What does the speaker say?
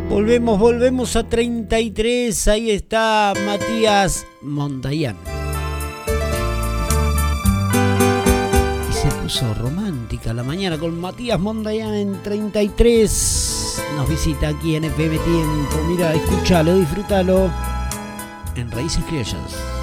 Volvemos a 33. Ahí está Matías Mondayán. Y se puso romántica la mañana con Matías Mondayán en 33. Nos visita aquí en FM Tiempo. Mira, escúchalo, disfrútalo. En Raíces Criollas.